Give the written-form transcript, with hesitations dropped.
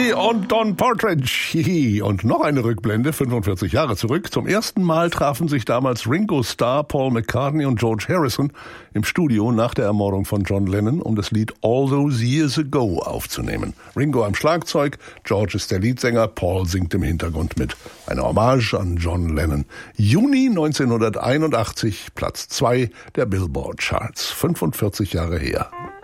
Johnny und Don Partridge. Und noch eine Rückblende, 45 Jahre zurück. Zum ersten Mal trafen sich damals Ringo-Star Paul McCartney und George Harrison im Studio nach der Ermordung von John Lennon, um das Lied All Those Years Ago aufzunehmen. Ringo am Schlagzeug, George ist der Leadsänger, Paul singt im Hintergrund mit. Eine Hommage an John Lennon. Juni 1981, Platz 2 der Billboard Charts. 45 Jahre her.